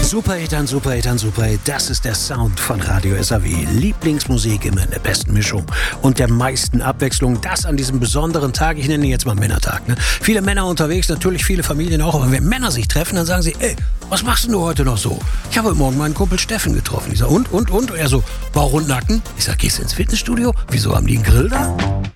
Super Hit, das ist der Sound von Radio SAW. Lieblingsmusik immer in der besten Mischung und der meisten Abwechslung. Das an diesem besonderen Tag, ich nenne ihn jetzt mal Männertag. Ne? Viele Männer unterwegs, natürlich viele Familien auch, aber wenn Männer sich treffen, dann sagen sie, ey, was machst denn du heute noch so? Ich habe heute Morgen meinen Kumpel Steffen getroffen. Ich sage, und? Und er so, Bauch und Nacken? Ich sage, gehst du ins Fitnessstudio? Wieso, haben die einen Grill da?